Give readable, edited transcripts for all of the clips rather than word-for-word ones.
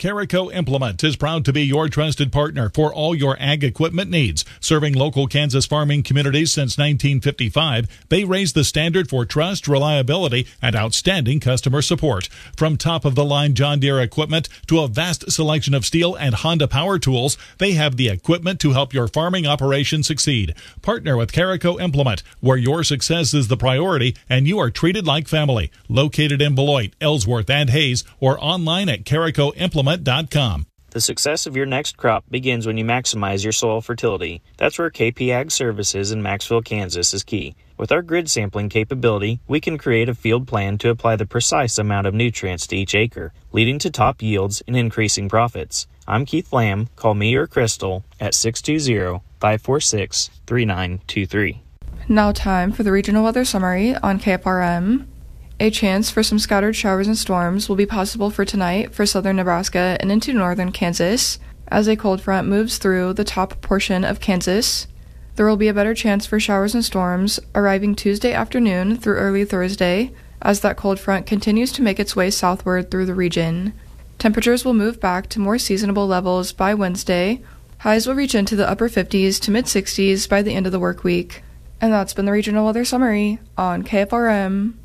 Carico Implement is proud to be your trusted partner for all your ag equipment needs. Serving local Kansas farming communities since 1955, they raise the standard for trust, reliability, and outstanding customer support. From top-of-the-line John Deere equipment to a vast selection of Steel and Honda power tools, they have the equipment to help your farming operation succeed. Partner with Carico Implement, where your success is the priority and you are treated like family. Located in Beloit, Ellsworth, and Hayes, or online at caricoimplement.com. The success of your next crop begins when you maximize your soil fertility. That's where KP Ag Services in Maxville, Kansas is key. With our grid sampling capability, we can create a field plan to apply the precise amount of nutrients to each acre, leading to top yields and increasing profits. I'm Keith Lamb. Call me or Crystal at 620-546-3923. Now time for the regional weather summary on KFRM. A chance for some scattered showers and storms will be possible for tonight for southern Nebraska and into northern Kansas. As a cold front moves through the top portion of Kansas, there will be a better chance for showers and storms arriving Tuesday afternoon through early Thursday as that cold front continues to make its way southward through the region. Temperatures will move back to more seasonable levels by Wednesday. Highs will reach into the upper 50s to mid-60s by the end of the work week. And that's been the regional weather summary on KFRM.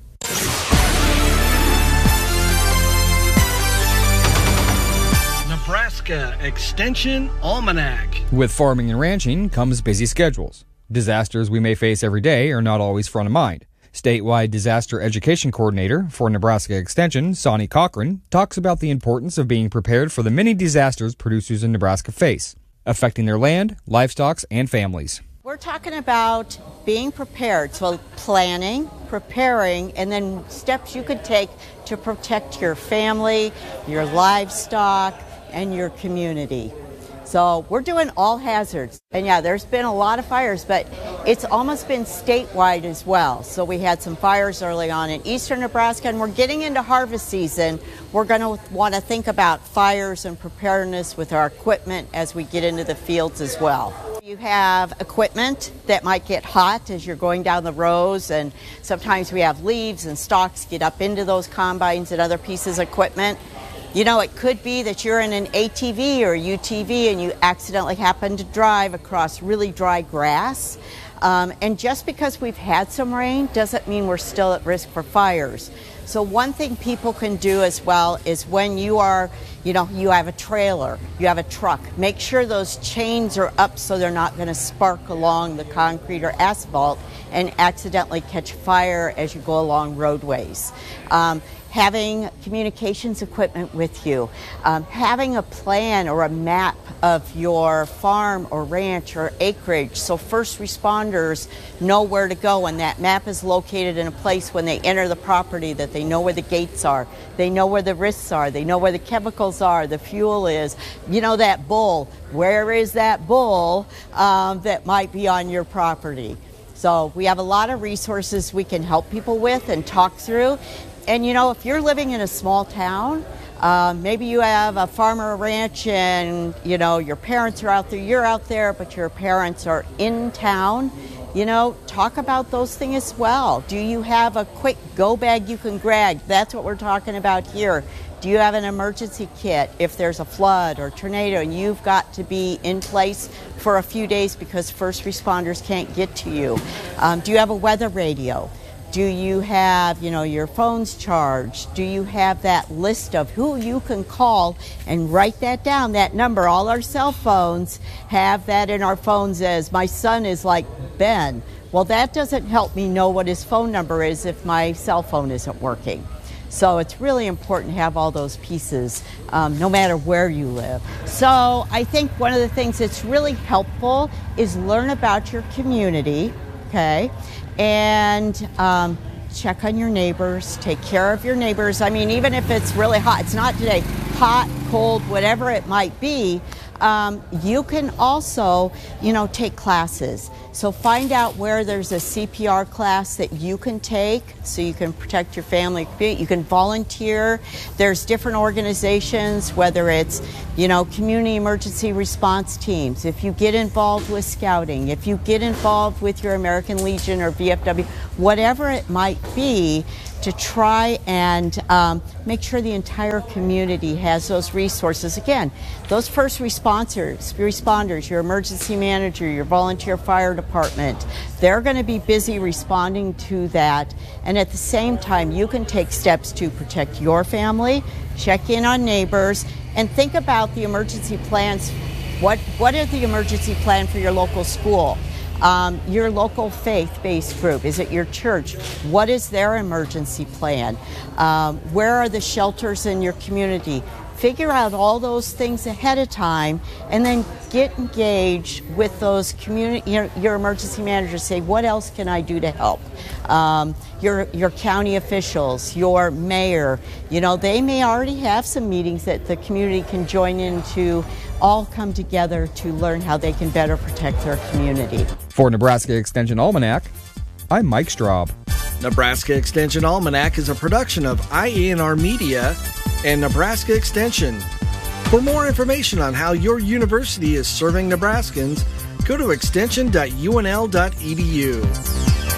Nebraska Extension Almanac. With farming and ranching comes busy schedules. Disasters we may face every day are not always front of mind. Statewide Disaster Education Coordinator for Nebraska Extension, Sonny Cochran, talks about the importance of being prepared for the many disasters producers in Nebraska face, affecting their land, livestock, and families. We're talking about being prepared, so planning, preparing, and then steps you could take to protect your family, your livestock, and your community. So we're doing all hazards. And yeah, there's been a lot of fires, but it's almost been statewide as well. So we had some fires early on in eastern Nebraska, and we're getting into harvest season. We're going to want to think about fires and preparedness with our equipment as we get into the fields as well. You have equipment that might get hot as you're going down the rows, and sometimes we have leaves and stalks get up into those combines and other pieces of equipment. You know, it could be that you're in an ATV or UTV and you accidentally happen to drive across really dry grass. And just because we've had some rain doesn't mean we're still at risk for fires. So one thing people can do as well is when you are, you have a trailer, you have a truck, make sure those chains are up so they're not going to spark along the concrete or asphalt and accidentally catch fire as you go along roadways. Having communications equipment with you, having a plan or a map of your farm or ranch or acreage so first responders know where to go, and that map is located in a place when they enter the property that they know where the gates are, they know where the risks are, they know where the chemicals are, the fuel is. You know, that bull, where is that bull that might be on your property? So we have a lot of resources we can help people with and talk through. And if you're living in a small town, maybe you have a farm or a ranch and, your parents are out there, you're out there, but your parents are in town, talk about those things as well. Do you have a quick go bag you can grab? That's what we're talking about here. Do you have an emergency kit if there's a flood or tornado and you've got to be in place for a few days because first responders can't get to you? Do you have a weather radio? Do you have, your phones charged? Do you have that list of who you can call and write that down, that number? All our cell phones have that in our phones as my son is like Ben. Well, that doesn't help me know what his phone number is if my cell phone isn't working. So it's really important to have all those pieces, no matter where you live. So I think one of the things that's really helpful is learn about your community, okay? And check on your neighbors, take care of your neighbors. I mean, even if it's really hot, it's not today, hot, cold, whatever it might be, you can also, take classes. So find out where there's a CPR class that you can take so you can protect your family. You can volunteer. There's different organizations, whether it's, community emergency response teams. If you get involved with scouting, if you get involved with your American Legion or VFW, whatever it might be, to try and make sure the entire community has those resources. Again, those first responders, your emergency manager, your volunteer fire department, they're going to be busy responding to that. And at the same time, you can take steps to protect your family, check in on neighbors, and think about the emergency plans. What is the emergency plan for your local school? Your local faith-based group? Is it your church? What is their emergency plan? Where are the shelters in your community? Figure out all those things ahead of time and then get engaged with those your emergency managers. Say, what else can I do to help? Your county officials, your mayor, they may already have some meetings that the community can join in to all come together to learn how they can better protect their community. For Nebraska Extension Almanac, I'm Mike Straub. Nebraska Extension Almanac is a production of IANR Media and Nebraska Extension. For more information on how your university is serving Nebraskans, go to extension.unl.edu.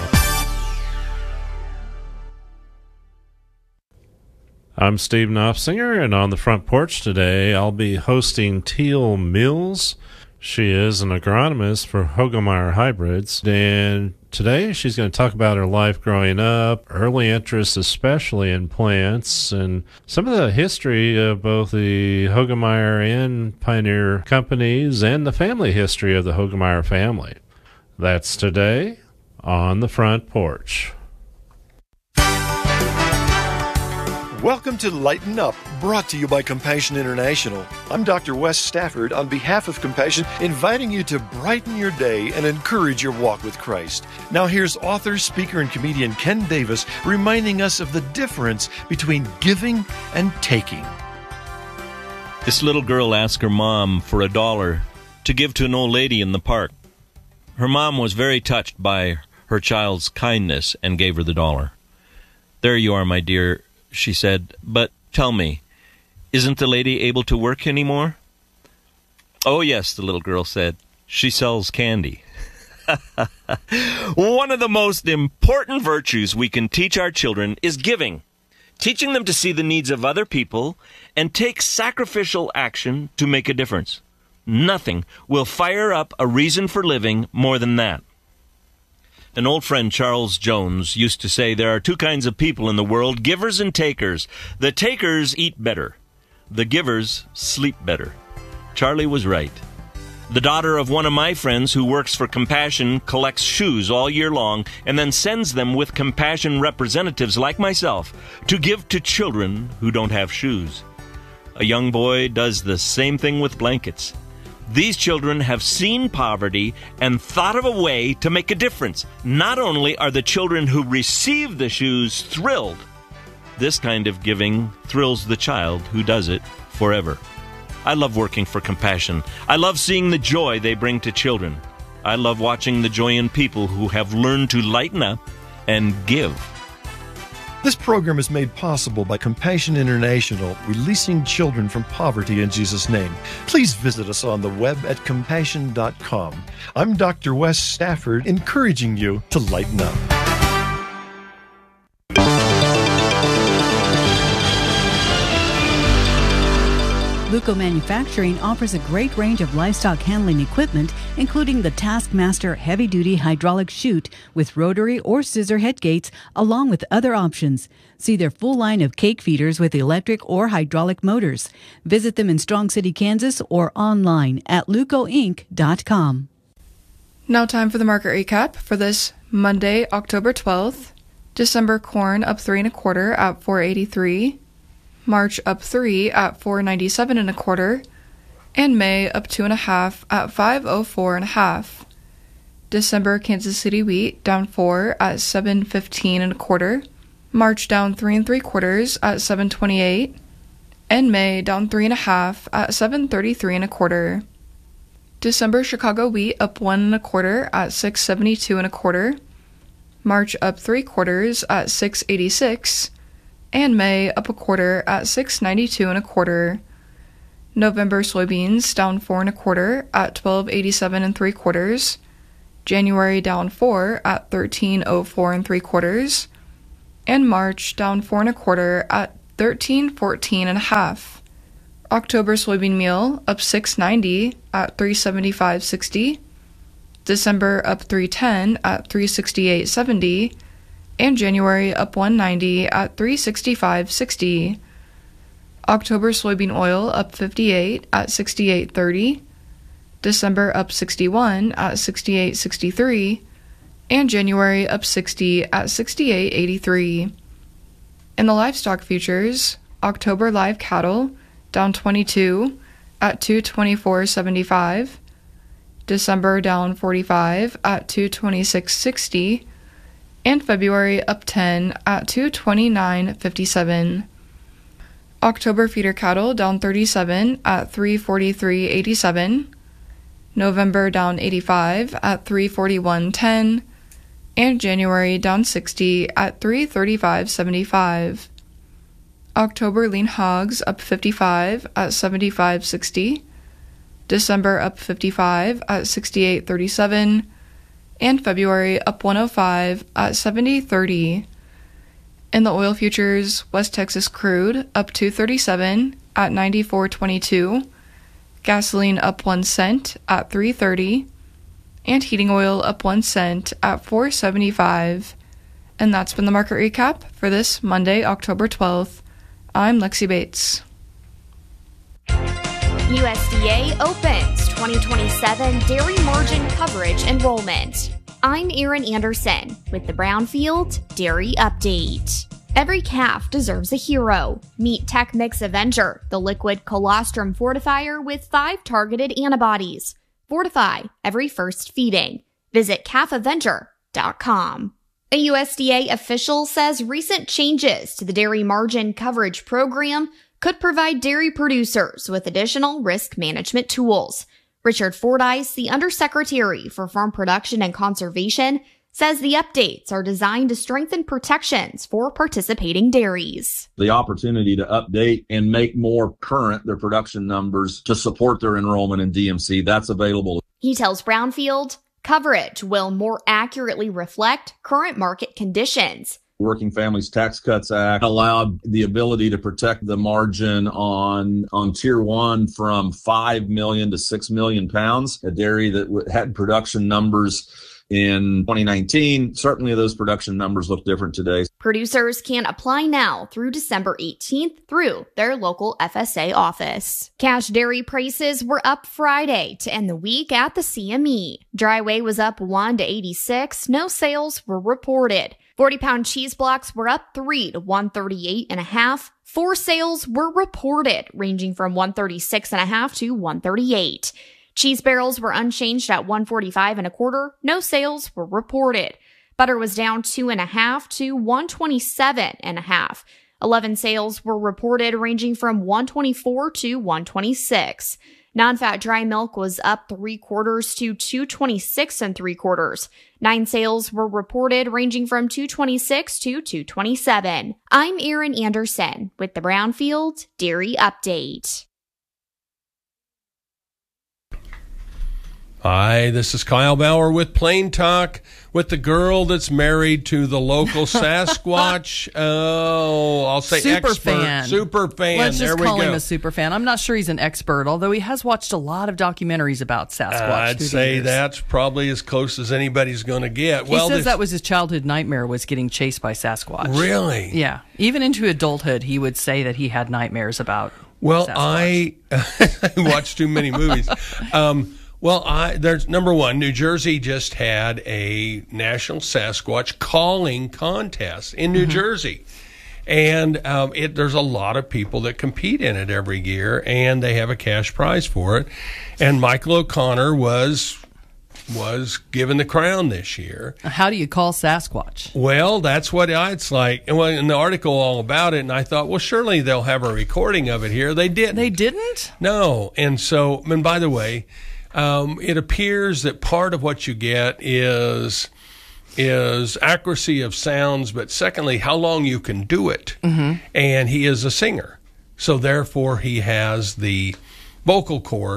I'm Steve Knopfsinger, and on the front porch today, I'll be hosting Teal Mills. She is an agronomist for Hoegemeyer Hybrids, and today she's going to talk about her life growing up, early interest especially in plants, and some of the history of both the Hoegemeyer and Pioneer companies and the family history of the Hoegemeyer family. That's today on the front porch. Welcome to Lighten Up, brought to you by Compassion International. I'm Dr. Wes Stafford on behalf of Compassion, inviting you to brighten your day and encourage your walk with Christ. Now here's author, speaker, and comedian Ken Davis reminding us of the difference between giving and taking. This little girl asked her mom for $1 to give to an old lady in the park. Her mom was very touched by her child's kindness and gave her the $1. "There you are, my dear," she said, "but tell me, isn't the lady able to work anymore?" "Oh, yes," the little girl said. "She sells candy." One of the most important virtues we can teach our children is giving, teaching them to see the needs of other people and take sacrificial action to make a difference. Nothing will fire up a reason for living more than that. An old friend, Charles Jones, used to say there are two kinds of people in the world, givers and takers. The takers eat better. The givers sleep better. Charlie was right. The daughter of one of my friends who works for Compassion collects shoes all year long and then sends them with Compassion representatives like myself to give to children who don't have shoes. A young boy does the same thing with blankets. These children have seen poverty and thought of a way to make a difference. Not only are the children who receive the shoes thrilled, this kind of giving thrills the child who does it forever. I love working for Compassion. I love seeing the joy they bring to children. I love watching the joy in people who have learned to lighten up and give. This program is made possible by Compassion International, releasing children from poverty in Jesus' name. Please visit us on the web at compassion.com. I'm Dr. Wes Stafford, encouraging you to lighten up. Luco Manufacturing offers a great range of livestock handling equipment, including the Taskmaster heavy-duty hydraulic chute with rotary or scissor head gates, along with other options. See their full line of cake feeders with electric or hydraulic motors. Visit them in Strong City, Kansas, or online at lucoinc.com. Now time for the market recap for this Monday, October 12th. December corn up 3 1/4 at $4.83. March up 3 at $4.97 1/4, and May up 2 1/2 at $5.04 1/2. December Kansas City wheat down 4 at $7.15 1/4. March down 3 3/4 at $7.28, and May down 3 1/2 at $7.33 1/4. December Chicago wheat up 1 1/4 at $6.72 1/4. March up 3/4 at $6.86. And May up 1/4 at $6.92 1/4. November soybeans down 4 1/4 at $12.87 3/4. January down 4 at $13.04 3/4. and March down 4 1/4 at 13.14.5. October soybean meal up 6.90 at 375.60. December up 3.10 at 368.70, and January up 1.90 at 365.60. October soybean oil up 58 at 68.30. December up 61 at 68.63, and January up 60 at 68.83. In the livestock futures, October live cattle down 22 at 224.75. December down 45 at 226.60, and February up 10 at 229.57. October feeder cattle down 37 at 343.87. November down 85 at 341.10, and January down 60 at 335.75. October lean hogs up 55 at 75.60. December up 55 at 68.37, and February up 105 at 70.30. In the oil futures, West Texas crude up 237 at 94.22, gasoline up 1 cent at 3.30, and heating oil up 1 cent at 4.75. And that's been the market recap for this Monday, October 12th. I'm Lexi Bates. USDA opens 2027 dairy margin coverage enrollment. I'm Erin Anderson with the Brownfield Dairy Update. Every calf deserves a hero. Meet Tech Mix Avenger, the liquid colostrum fortifier with 5 targeted antibodies. Fortify every first feeding. Visit calfavenger.com. A USDA official says recent changes to the dairy margin coverage program could provide dairy producers with additional risk management tools. Richard Fordyce, the Undersecretary for Farm Production and Conservation, says the updates are designed to strengthen protections for participating dairies. The opportunity to update and make more current their production numbers to support their enrollment in DMC, that's available. He tells Brownfield, coverage will more accurately reflect current market conditions. Working Families Tax Cuts Act allowed the ability to protect the margin on Tier 1 from 5 million to 6 million pounds. A dairy that had production numbers in 2019, certainly those production numbers look different today. Producers can apply now through December 18th through their local FSA office. Cash dairy prices were up Friday to end the week at the CME. Dry whey was up 1 to 86. No sales were reported. 40-pound cheese blocks were up 3 to 138.5. 4 sales were reported, ranging from 136.5 to 138. Cheese barrels were unchanged at 145.25. No sales were reported. Butter was down 2.5 to 127.5. 11 sales were reported, ranging from 124 to 126. Non-fat dry milk was up 3/4 to 226.75. 9 sales were reported, ranging from 226 to 227. I'm Erin Anderson with the Brownfield Dairy Update. Hi, this is Kyle Bauer with Plain Talk with the girl that's married to the local Sasquatch. I'll say super expert. Fan. Super fan. Let's there just we call go. him a super fan. I'm not sure he's an expert, although he has watched a lot of documentaries about Sasquatch. I'd through the say years. that's probably as close as anybody's going to get. He says that was his childhood nightmare, was getting chased by Sasquatch. Really? Yeah. Even into adulthood, he would say that he had nightmares about Sasquatch. I watched too many movies. There's number one, New Jersey just had a National Sasquatch Calling Contest in New Jersey. And there's a lot of people that compete in it every year, and they have a cash prize for it. And Michael O'Connor was given the crown this year. How do you call Sasquatch? Well, that's what it's like. And in the article all about it, and I thought, well, surely they'll have a recording of it here. They didn't. They didn't? No. And so, and by the way, it appears that part of what you get is accuracy of sounds, but secondly, how long you can do it. And he is a singer. So therefore, he has the vocal cords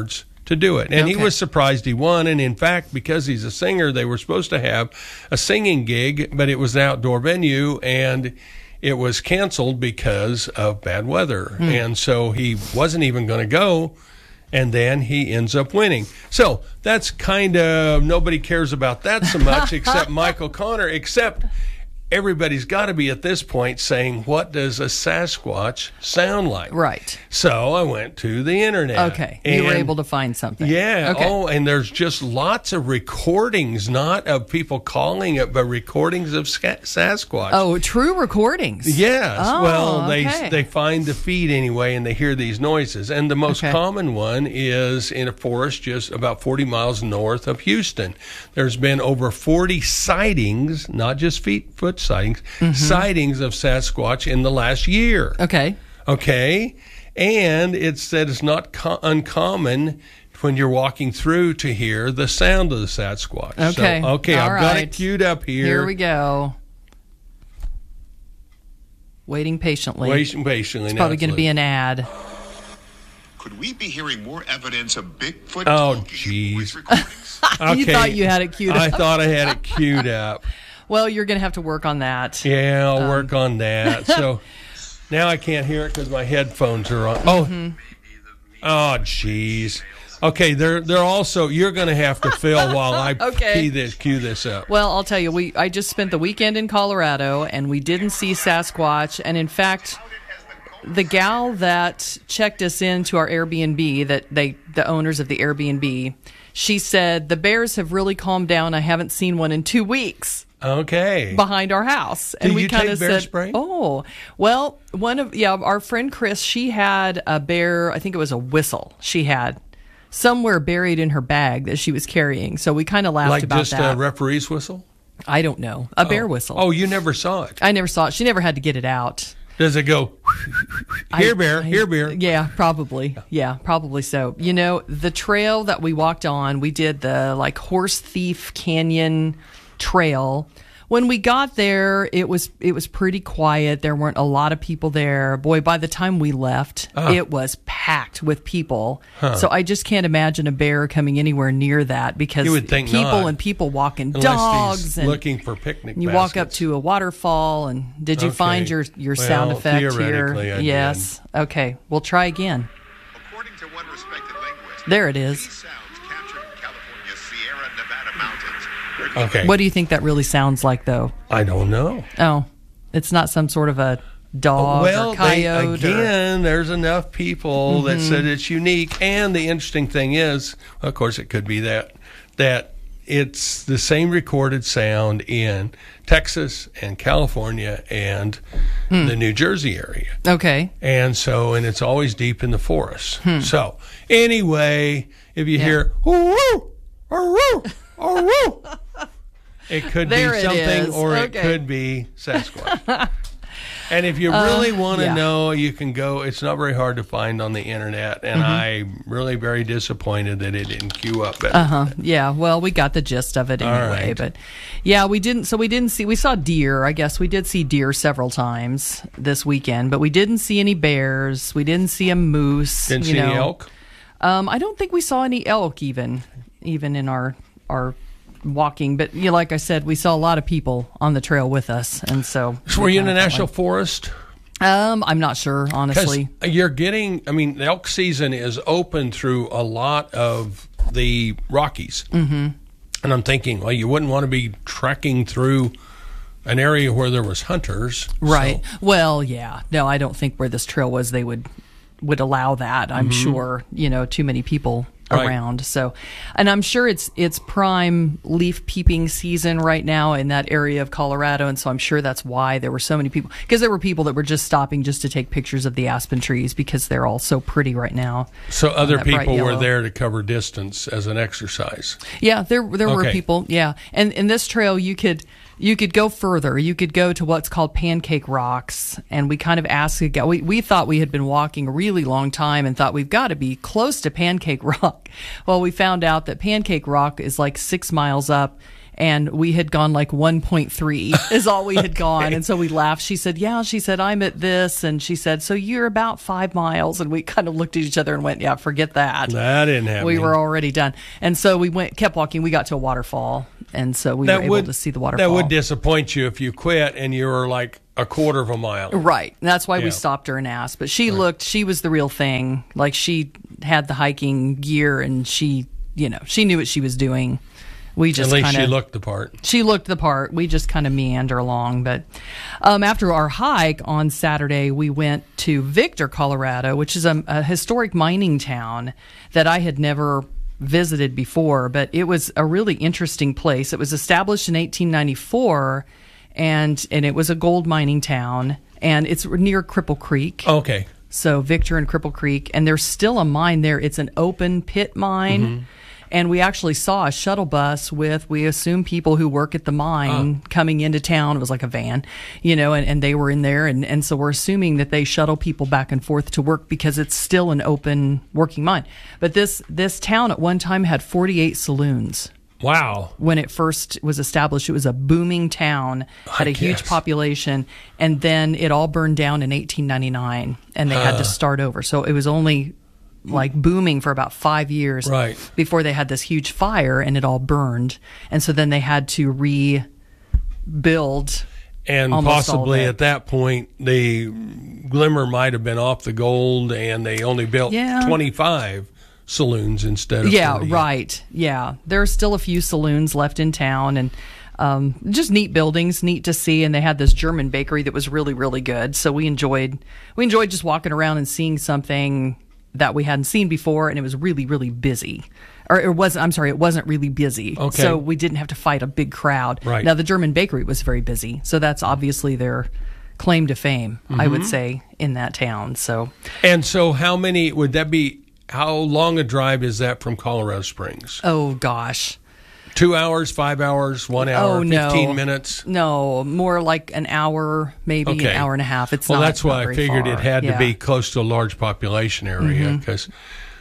to do it. And he Okay. was surprised he won. And in fact, because he's a singer, they were supposed to have a singing gig, but it was an outdoor venue, and it was canceled because of bad weather. And so he wasn't even going to go. And then he ends up winning. So that's kind of, nobody cares about that so much except Michael Connor, except everybody's got to be at this point saying, what does a Sasquatch sound like? Right. So I went to the internet. Okay. You were and- able to find something. Yeah. Okay. Oh, and there's just lots of recordings, not of people calling it, but recordings of Sasquatch. Oh, true recordings. Yes. Oh, Well, okay. they find the feed anyway, and they hear these noises. And the most Okay. common one is in a forest just about 40 miles north of Houston. There's been over 40 sightings, not just foot sightings, sightings of Sasquatch in the last year. Okay. Okay. And it said it's not uncommon when you're walking through to hear the sound of the Sasquatch. Okay. So, okay, All I've got it right. queued up here. Here we go. Waiting patiently. Waiting patiently. It's Now probably going to be an ad. Could we be hearing more evidence of Bigfoot Oh, talking in jeez. voice recordings? You thought you had it queued I up. thought I had it queued up. Well, you're going to have to work on that. Yeah, I'll work on that. So now I can't hear it because my headphones are on. Oh, oh, jeez. Okay, they're also, you're going to have to fill while I Okay. cue this up. Well, I'll tell you, I just spent the weekend in Colorado, and we didn't see Sasquatch. And in fact, the gal that checked us into our Airbnb, the owners of the Airbnb, she said the bears have really calmed down. I haven't seen one in 2 weeks. Okay. Behind our house. And Do we you kind take of bear said, spray? oh, well, our friend Chris, she had a bear, I think it was a whistle she had somewhere buried in her bag that she was carrying. So we kind of laughed Like about just that. a referee's whistle? I don't know. A bear whistle. Oh, you never saw it. I never saw it. She never had to get it out. Does it go, here, bear, here, bear? Yeah, probably. Yeah, probably so. You know, the trail that we walked on, we did the Horse Thief Canyon trail. When we got there, it was pretty quiet. There weren't a lot of people there. Boy, by the time we left, it was packed with people. Huh. So I just can't imagine a bear coming anywhere near that because You would think people not. and people walking Unless dogs he's and looking for picnic you walk up to a waterfall and did you Okay. find your sound Well, effect here? theoretically, I Yes. Okay, we'll try again. According to one respected linguist, There it is. these sounds captured in California's Sierra Nevada mountains. Okay. What do you think that really sounds like, though? I don't know. Oh, it's not some sort of a dog Well, or coyote. there's enough people that said it's unique. And the interesting thing is, of course, it could be that it's the same recorded sound in Texas and California and the New Jersey area. Okay. And it's always deep in the forest. So anyway, if you hear, "Woo, woo, woo," it could There be it something, is. or it Okay. could be Sasquatch. And if you really want to yeah. know, you can go. It's not very hard to find on the internet, and I'm really very disappointed that it didn't queue up better. Yeah. Well, we got the gist of it All anyway. right. But yeah, we didn't. So we didn't see. We saw deer. I guess we did see deer several times this weekend, but we didn't see any bears. We didn't see a moose. Didn't see any elk? I don't think we saw any elk even in our walking. But like I said, we saw a lot of people on the trail with us, and so. So were you in the national forest? I'm not sure, honestly. You're getting, the elk season is open through a lot of the Rockies. Mm-hmm. And I'm thinking, well, you wouldn't want to be trekking through an area where there was hunters. Right. So. Well, yeah. No, I don't think where this trail was they would allow that. I'm sure, too many people around. So, and I'm sure it's prime leaf peeping season right now in that area of Colorado, and so I'm sure that's why there were so many people, because there were people that were just stopping just to take pictures of the aspen trees because they're all so pretty right now. So other that bright people were yellow. there to cover distance as an exercise. Yeah, there were Okay. people. Yeah, and in this trail you could go further. You could go to what's called Pancake Rocks, and we kind of asked a guy. We thought we had been walking a really long time and thought we've got to be close to Pancake Rock. Well, we found out that Pancake Rock is like 6 miles up, And we had gone like 1.3 is all we had gone. And so we laughed. She said, I'm at this. And she said, so you're about 5 miles. And we kind of looked at each other and went, yeah, forget that. That didn't happen. We were already done. And so we kept walking. We got to a waterfall. And so we were able to see the waterfall. That would disappoint you if you quit and you were like a quarter of a mile. Right. And that's why we stopped her and asked. But she was the real thing. Like, she had the hiking gear and she knew what she was doing. We just at least she looked the part. She looked the part. We just kind of meander along. But after our hike on Saturday, we went to Victor, Colorado, which is a historic mining town that I had never visited before. But it was a really interesting place. It was established in 1894, and it was a gold mining town. And it's near Cripple Creek. Okay. So Victor and Cripple Creek. And there's still a mine there. It's an open pit mine. Mm-hmm. And we actually saw a shuttle bus with, we assume, people who work at the mine coming into town. It was like a van, and they were in there. And so we're assuming that they shuttle people back and forth to work because it's still an open working mine. But this town at one time had 48 saloons. Wow. When it first was established, it was a booming town, had a huge population, and then it all burned down in 1899, and they had to start over. So it was only like booming for about 5 years before they had this huge fire and it all burned. And so then they had to rebuild. And possibly at that point, the glimmer might have been off the gold and they only built 25 saloons instead of 40. Right. Yeah. There are still a few saloons left in town, and just neat buildings, neat to see. And they had this German bakery that was really, really good. So we enjoyed just walking around and seeing something that we hadn't seen before, and it was really, really busy. Or it wasn't really busy. Okay. So we didn't have to fight a big crowd. Right. Now, the German bakery was very busy, so that's obviously their claim to fame, I would say, in that town. So how many would that be? How long a drive is that from Colorado Springs? Oh, gosh. 2 hours, 5 hours, 1 hour, 15 minutes? No, more like an hour, maybe an hour and a half. It's not that's why very I figured far. it had to be close to a large population area because,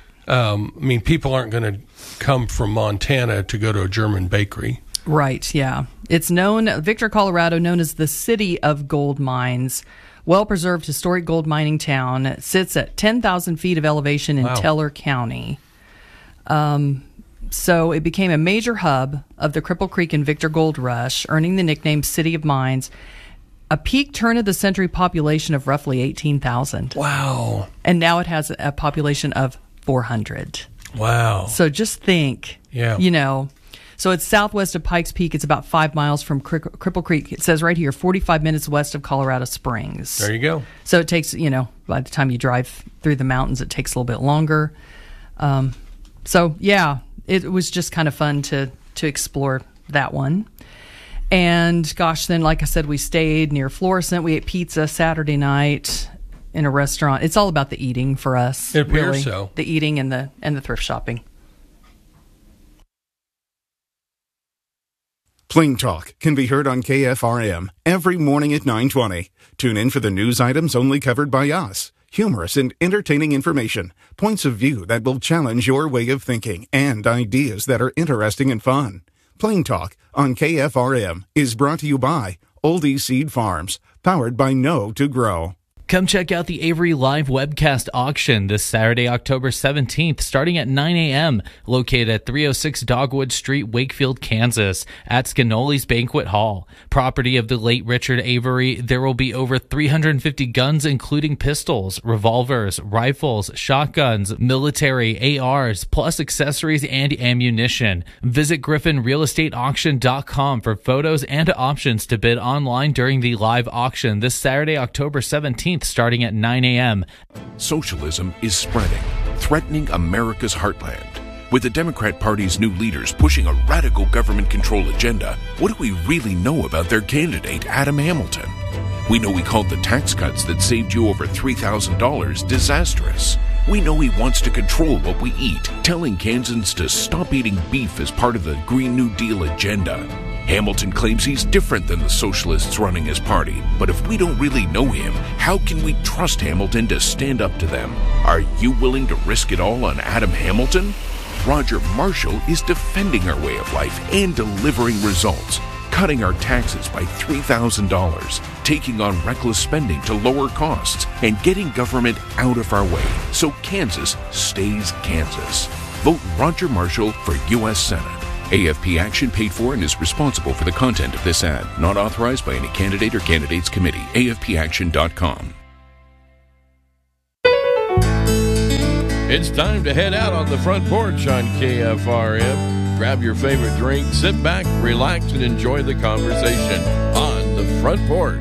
people aren't going to come from Montana to go to a German bakery. Right, yeah. It's Victor, Colorado, known as the City of Gold Mines. Well-preserved historic gold mining town. It sits at 10,000 feet of elevation in Teller County. So it became a major hub of the Cripple Creek and Victor Gold Rush, earning the nickname City of Mines. A peak turn-of-the-century population of roughly 18,000. Wow. And now it has a population of 400. Wow. So just think, So it's southwest of Pikes Peak. It's about 5 miles from Cripple Creek. It says right here, 45 minutes west of Colorado Springs. There you go. So it takes, by the time you drive through the mountains, it takes a little bit longer. It was just kind of fun to explore that one. And gosh, then like I said, we stayed near Florissant. We ate pizza Saturday night in a restaurant. It's all about the eating for us. It appears really. so. The eating and the thrift shopping. Plain Talk can be heard on KFRM every morning at 9:20. Tune in for the news items only covered by us. Humorous and entertaining information, points of view that will challenge your way of thinking, and ideas that are interesting and fun. Plain Talk on KFRM is brought to you by Oldie Seed Farms, powered by Know to Grow. Come check out the Avery Live webcast auction this Saturday, October 17th, starting at 9 a.m., located at 306 Dogwood Street, Wakefield, Kansas, at Scanoli's Banquet Hall. Property of the late Richard Avery, there will be over 350 guns, including pistols, revolvers, rifles, shotguns, military, ARs, plus accessories and ammunition. Visit GriffinRealEstateAuction.com for photos and options to bid online during the live auction this Saturday, October 17th. Starting at 9 a.m. Socialism is spreading, threatening America's heartland. With the Democrat Party's new leaders pushing a radical government control agenda, what do we really know about their candidate, Adam Hamilton? We know he called the tax cuts that saved you over $3,000 disastrous. We know he wants to control what we eat, telling Kansans to stop eating beef as part of the Green New Deal agenda. Hamilton claims he's different than the socialists running his party, but if we don't really know him, how can we trust Hamilton to stand up to them? Are you willing to risk it all on Adam Hamilton? Roger Marshall is defending our way of life and delivering results, cutting our taxes by $3,000, taking on reckless spending to lower costs, and getting government out of our way so Kansas stays Kansas. Vote Roger Marshall for U.S. Senate. AFP Action paid for and is responsible for the content of this ad. Not authorized by any candidate or candidates committee. AFPAction.com. It's time to head out on the front porch on KFRM. Grab your favorite drink, sit back, relax, and enjoy the conversation on the front porch.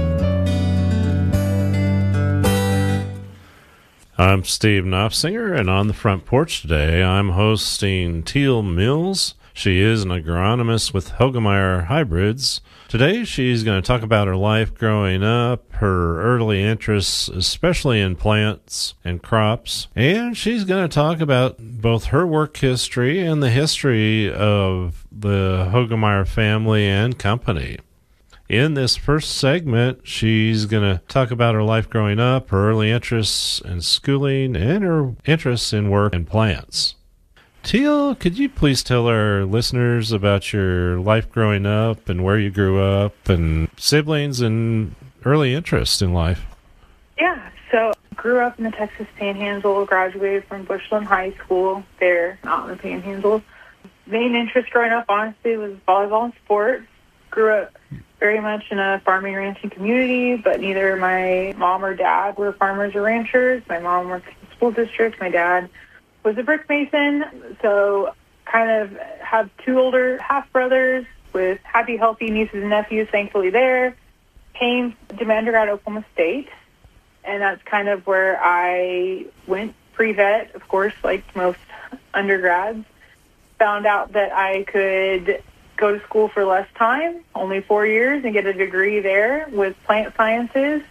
I'm Steve Knopfsinger, and on the front porch today, I'm hosting Teal Mills. She is an agronomist with Hoegemeyer Hybrids. Today, she's going to talk about her life growing up, her early interests, especially in plants and crops, and she's going to talk about both her work history and the history of the Hoegemeyer family and company. In this first segment, she's going to talk about her life growing up, her early interests in schooling, and her interests in work and plants. Teal, could you please tell our listeners about your life growing up and where you grew up and siblings and early interests in life? Yeah, so grew up in the Texas Panhandle, graduated from Bushland High School there, out in the Panhandle. Main interest growing up, honestly, was volleyball and sports. Grew up very much in a farming, ranching community, but neither my mom or dad were farmers or ranchers. My mom worked in the school district. My dad was a brick mason, so kind of have two older half-brothers with happy, healthy nieces and nephews, thankfully there. Came to my undergrad at Oklahoma State, and that's kind of where I went pre-vet, of course, like most undergrads. Found out that I could go to school for less time, only 4 years, and get a degree there with plant sciences.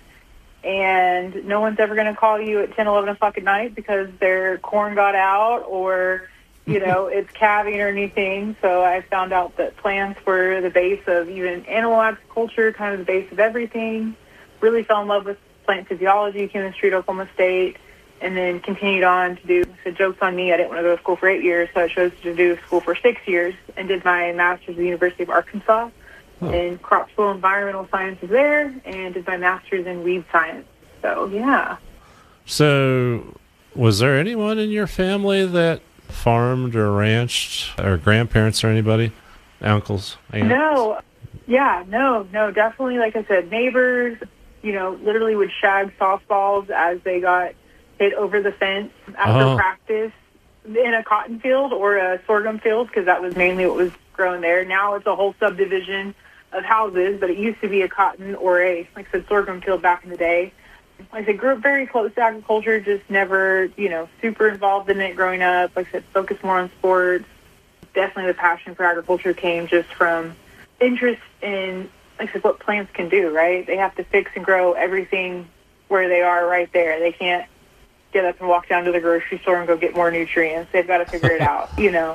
And no one's ever going to call you at 10, 11 o'clock at night because their corn got out or, it's calving or anything. So I found out that plants were the base of even animal agriculture, kind of the base of everything. Really fell in love with plant physiology, chemistry at Oklahoma State, and then continued on to do, so joke's on me, I didn't want to go to school for 8 years, so I chose to do school for 6 years and did my master's at the University of Arkansas. In crop soil environmental sciences there, and did my master's in weed science. So, yeah. So, was there anyone in your family that farmed or ranched, or grandparents or anybody? Uncles? Aunts? No. Yeah, no, definitely, like I said, neighbors, literally would shag softballs as they got hit over the fence after practice in a cotton field or a sorghum field, because that was mainly what was grown there. Now it's a whole subdivision of houses, but it used to be a cotton or a, like I said, sorghum field back in the day. Like I said, grew up very close to agriculture, just never, super involved in it growing up. Like I said, focused more on sports. Definitely the passion for agriculture came just from interest in, like I said, what plants can do, right? They have to fix and grow everything where they are right there. They can't get up and walk down to the grocery store and go get more nutrients. They've got to figure it out, Yeah.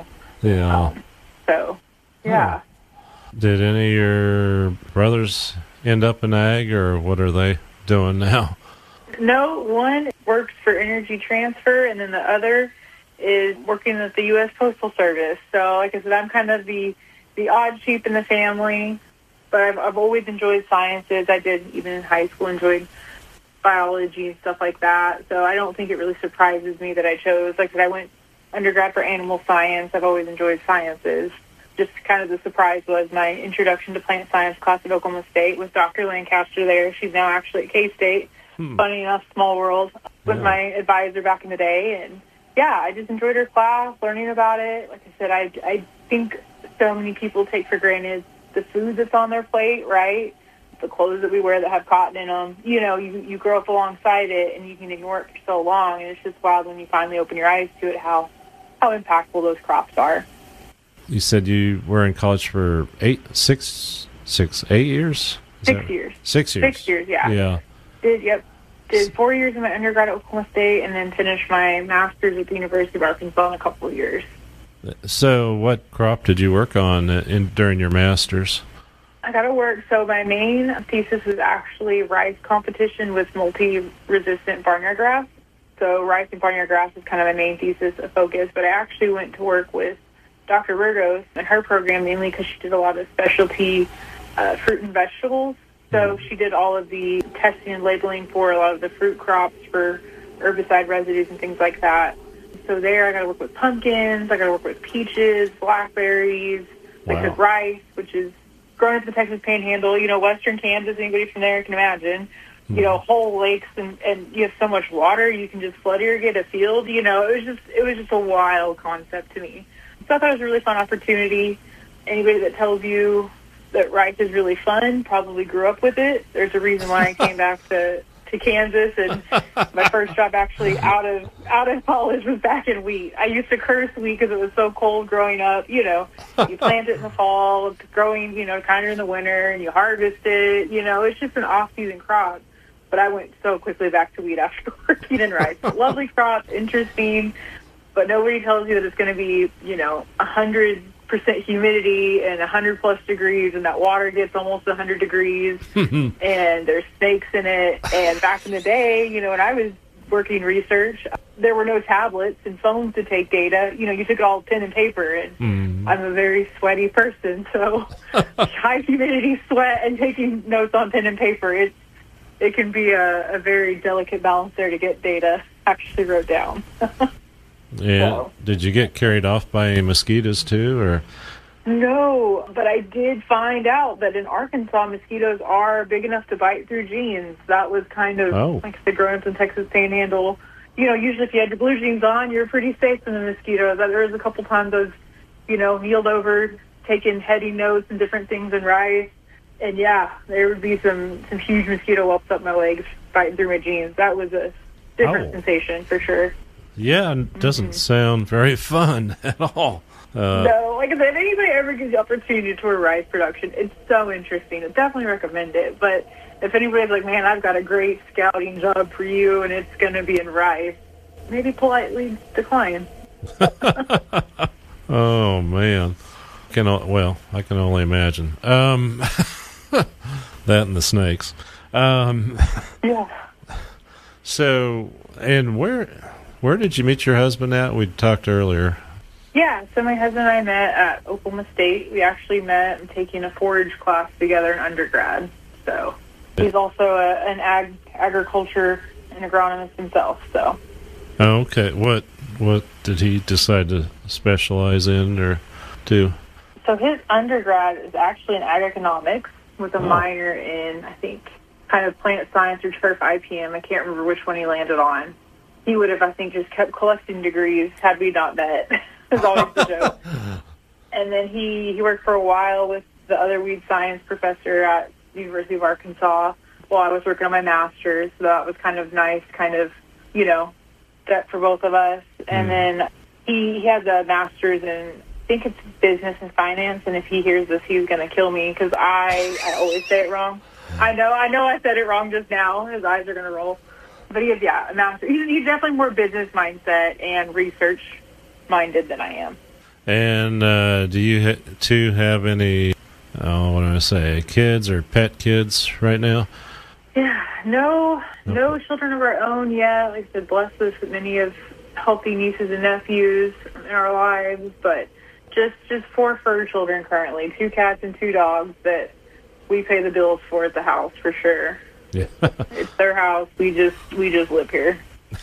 So, yeah. Did any of your brothers end up in ag, or what are they doing now? No, one works for Energy Transfer, and then the other is working with the U.S. Postal Service. So, like I said, I'm kind of the odd sheep in the family, but I've always enjoyed sciences. I did, even in high school, enjoyed biology and stuff like that. So I don't think it really surprises me that I chose, like I said, I went undergrad for animal science. I've always enjoyed sciences. Just kind of the surprise was my introduction to plant science class at Oklahoma State with Dr. Lancaster there. She's now actually at K-State. Funny enough, small world, with my advisor back in the day. And, yeah, I just enjoyed her class, learning about it. Like I said, I think so many people take for granted the food that's on their plate, right? The clothes that we wear that have cotton in them. You grow up alongside it, and you can ignore it for so long. And it's just wild when you finally open your eyes to it, how impactful those crops are. You said you were in college for 8 years? 6 years. 6 years. 6 years, yeah. Yeah. Did 4 years in my undergrad at Oklahoma State, and then finished my master's at the University of Arkansas in a couple of years. So what crop did you work on during your master's? I got to work. So my main thesis was actually rice competition with multi-resistant barnyard grass. So rice and barnyard grass is kind of my main thesis of focus, but I actually went to work with Dr. Burgos and her program mainly because she did a lot of specialty fruit and vegetables. So she did all of the testing and labeling for a lot of the fruit crops for herbicide residues and things like that. So there I got to work with pumpkins, I got to work with peaches, blackberries, like the rice, which is grown up in the Texas Panhandle, western Kansas, anybody from there can imagine. Whole lakes and you have so much water, you can just flood irrigate a field. It was just a wild concept to me. So I thought it was a really fun opportunity. Anybody that tells you that rice is really fun probably grew up with it. There's a reason why I came back to Kansas, and my first job actually out of college was back in wheat. I used to curse wheat because it was so cold growing up. You plant it in the fall, it's growing, kind of in the winter, and you harvest it. It's just an off-season crop. But I went so quickly back to wheat after working in rice. Lovely crop, interesting, but nobody tells you that it's going to be, 100% humidity and 100+ degrees, and that water gets almost 100 degrees, and there's snakes in it. And back in the day, when I was working research, there were no tablets and phones to take data. You took it all pen and paper, and I'm a very sweaty person, so high humidity, sweat, and taking notes on pen and paper, it can be a very delicate balance there to get data actually wrote down. Yeah. So. Did you get carried off by mosquitoes too, or? No, but I did find out that in Arkansas, mosquitoes are big enough to bite through jeans. That was kind of, like I said, growing up in Texas Panhandle. Usually if you had your blue jeans on, you're pretty safe from the mosquitoes. There was a couple times I was, kneeled over, taking heady notes and different things in rice. And yeah, there would be some huge mosquito whelps up my legs biting through my jeans. That was a different sensation for sure. Yeah, it doesn't sound very fun at all. No, like I said, if anybody ever gives the opportunity to tour rice production, it's so interesting. I definitely recommend it. But if anybody's like, man, I've got a great scouting job for you and it's going to be in rice, maybe politely decline. Oh, man. I can only imagine. That and the snakes. Yeah. So, and where did you meet your husband at? We talked earlier. Yeah, so my husband and I met at Oklahoma State. We actually met taking a forage class together in undergrad. So he's also an agriculture and agronomist himself. So. Oh, okay. What did he decide to specialize in or do? So his undergrad is actually in ag economics with a minor in, I think, kind of plant science or turf IPM. I can't remember which one he landed on. He would have, I think, just kept collecting degrees had we not met. It's always the joke. And then he worked for a while with the other weed science professor at the University of Arkansas while I was working on my master's. So that was kind of nice, step for both of us. And then he has a master's in, I think it's business and finance, and if he hears this, he's going to kill me because I always say it wrong. I know I said it wrong just now. His eyes are going to roll. But he has, a master. He's definitely more business mindset and research minded than I am. And do you two have any, kids or pet kids right now? Yeah, no children of our own yet. Like I said, blessed us with many of healthy nieces and nephews in our lives, but just 4 fur children currently, 2 cats and 2 dogs that we pay the bills for at the house for sure. Yeah. It's their house. We just live here.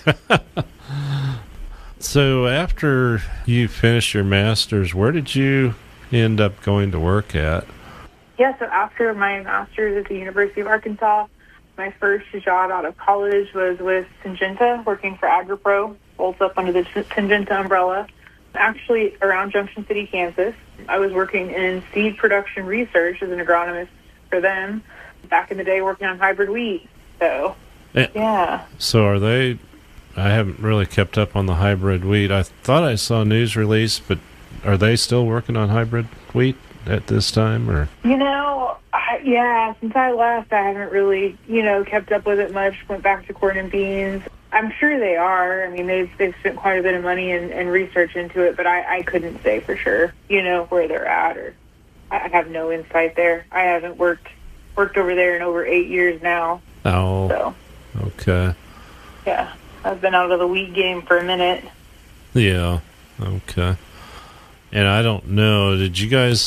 So after you finished your master's, where did you end up going to work at? Yeah, so after my master's at the University of Arkansas, my first job out of college was with Syngenta, working for AgriPro, bolts up under the Syngenta umbrella, actually around Junction City, Kansas. I was working in seed production research as an agronomist for them. Back in the day, working on hybrid wheat. So, yeah. So are they... I haven't really kept up on the hybrid wheat. I thought I saw a news release, but are they still working on hybrid wheat at this time? Or since I left, I haven't really, kept up with it much. Went back to corn and beans. I'm sure they are. I mean, they've spent quite a bit of money and research into it, but I couldn't say for sure, where they're at, or I have no insight there. I haven't worked over there in over 8 years now. Oh, so. Okay. Yeah. I've been out of the wheat game for a minute. Yeah. Okay. And I don't know, did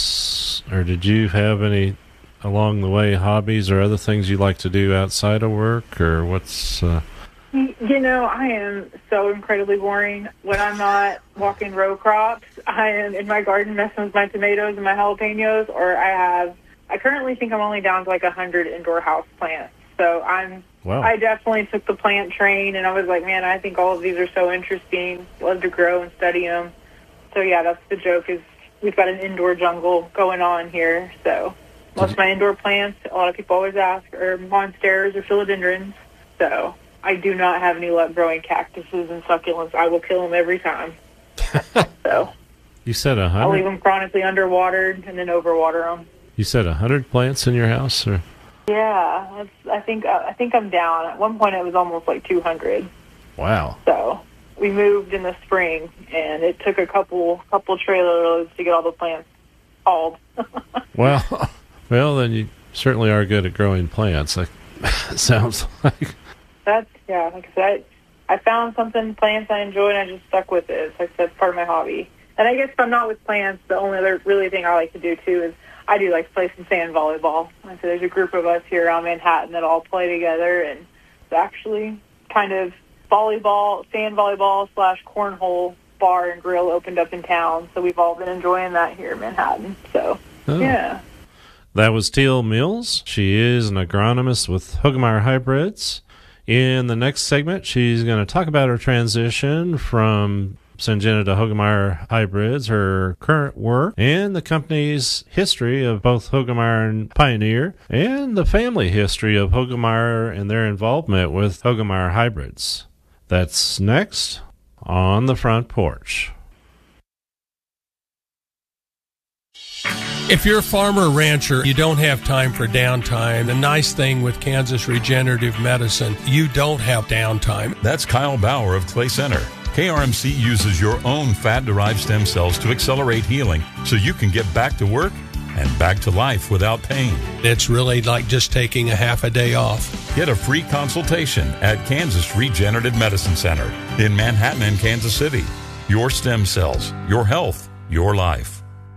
you have any along the way hobbies or other things you like to do outside of work, or what's... You know, I am so incredibly boring. When I'm not walking row crops, I am in my garden messing with my tomatoes and my jalapenos, or I currently think I'm only down to like 100 indoor house plants. So I definitely took the plant train, and I was like, man, I think all of these are so interesting. Love to grow and study them. So yeah, that's the joke, is we've got an indoor jungle going on here. So most of my indoor plants, a lot of people always ask, are monsteras or philodendrons. So I do not have any luck growing cactuses and succulents. I will kill them every time. So you said 100? I'll leave them chronically underwatered and then overwater them. You said 100 plants in your house, or? Yeah, I think I'm down. At one point, it was almost like 200. Wow. So we moved in the spring, and it took a couple trailer loads to get all the plants hauled. Well, then you certainly are good at growing plants. Like, sounds like. Like I said, I found something, plants I enjoy, and I just stuck with it. It's like that's part of my hobby. And I guess if I'm not with plants, the only other really thing I like to do too is I do like to play some sand volleyball. And so there's a group of us here around Manhattan that all play together, and it's actually kind of sand volleyball / cornhole bar and grill opened up in town. So we've all been enjoying that here in Manhattan. So, yeah. That was Teal Mills. She is an agronomist with Hoegemeyer Hybrids. In the next segment, she's going to talk about her transition from Syngenta to Hoegemeyer Hybrids, her current work, and the company's history of both Hoegemeyer and Pioneer, and the family history of Hoegemeyer and their involvement with Hoegemeyer Hybrids. That's next on the Front Porch. If you're a farmer or rancher, you don't have time for downtime. The nice thing with Kansas Regenerative Medicine, you don't have downtime. That's Kyle Bauer of Clay Center. KRMC uses your own fat-derived stem cells to accelerate healing so you can get back to work and back to life without pain. It's really like just taking a half a day off. Get a free consultation at Kansas Regenerative Medicine Center in Manhattan and Kansas City. Your stem cells, your health, your life.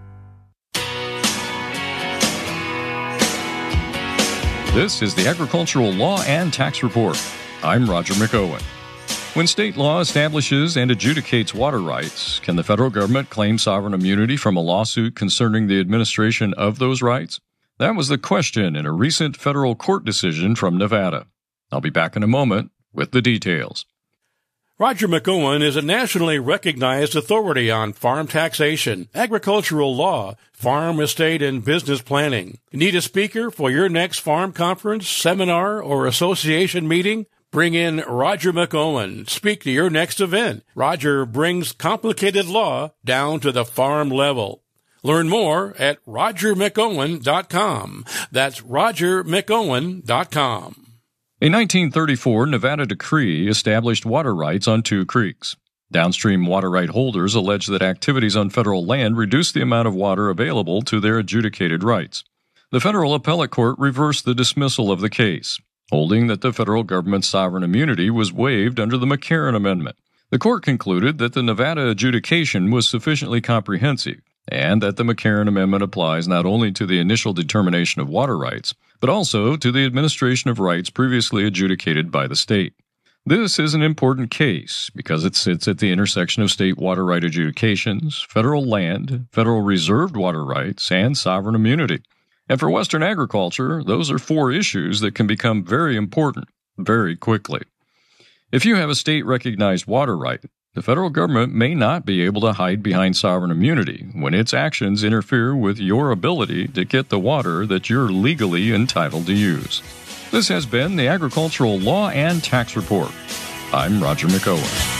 This is the Agricultural Law and Tax Report. I'm Roger McOwen. When state law establishes and adjudicates water rights, can the federal government claim sovereign immunity from a lawsuit concerning the administration of those rights? That was the question in a recent federal court decision from Nevada. I'll be back in a moment with the details. Roger McOwen is a nationally recognized authority on farm taxation, agricultural law, farm, estate, and business planning. Need a speaker for your next farm conference, seminar, or association meeting? Bring in Roger McOwen. Speak to your next event. Roger brings complicated law down to the farm level. Learn more at rogermcowen.com. That's rogermcowen.com. A 1934 Nevada decree established water rights on 2 creeks. Downstream water right holders allege that activities on federal land reduced the amount of water available to their adjudicated rights. The federal appellate court reversed the dismissal of the case, holding that the federal government's sovereign immunity was waived under the McCarran Amendment. The court concluded that the Nevada adjudication was sufficiently comprehensive and that the McCarran Amendment applies not only to the initial determination of water rights, but also to the administration of rights previously adjudicated by the state. This is an important case because it sits at the intersection of state water right adjudications, federal land, federal reserved water rights, and sovereign immunity. And for Western agriculture, those are 4 issues that can become very important very quickly. If you have a state-recognized water right, the federal government may not be able to hide behind sovereign immunity when its actions interfere with your ability to get the water that you're legally entitled to use. This has been the Agricultural Law and Tax Report. I'm Roger McOwen.